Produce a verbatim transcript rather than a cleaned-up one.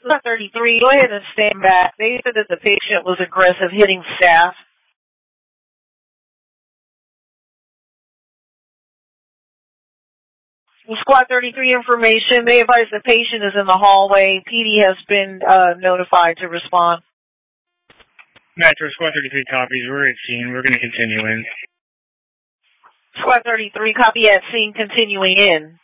Squad thirty-three, go ahead and stand back. They said that the patient was aggressive, hitting staff. Squad thirty-three information. They advise the patient is in the hallway. P D has been uh, notified to respond. Metro, Squad thirty-three copies. We're at scene. We're going to continue in. Squad thirty-three, copy at scene, continuing in.